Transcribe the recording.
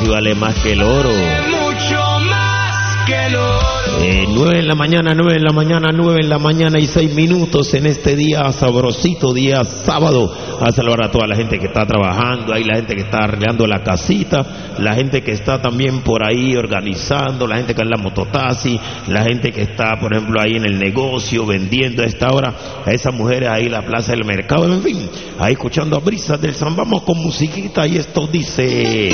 sí vale más que el oro. Mucho más que el oro. 9 de la mañana, 9 de la mañana, 9 de la mañana y 6 minutos en este día sabrosito, día sábado. A saludar a toda la gente que está trabajando, ahí la gente que está arreglando la casita, la gente que está también por ahí organizando, la gente que es la mototaxi, la gente que está, por ejemplo, ahí en el negocio vendiendo a esta hora, a esas mujeres ahí en la plaza del mercado, en fin, ahí escuchando a Brisas del San. Vamos con musiquita y esto dice...